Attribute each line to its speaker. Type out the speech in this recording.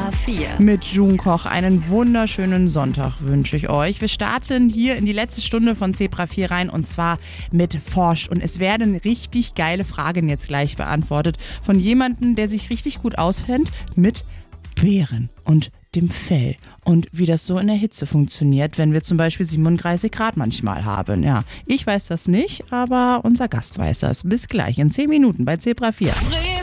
Speaker 1: Zebra 4.
Speaker 2: Mit Junkoch einen wunderschönen Sonntag wünsche ich euch. Wir starten hier in die letzte Stunde von Zebra 4 rein und zwar mit Forsch. Und es werden richtig geile Fragen jetzt gleich beantwortet von jemandem, der sich richtig gut auskennt mit Beeren und dem Fell und wie das so in der Hitze funktioniert, wenn wir zum Beispiel 37 Grad manchmal haben. Ja, ich weiß das nicht, aber unser Gast weiß das. Bis gleich in 10 Minuten bei Zebra 4.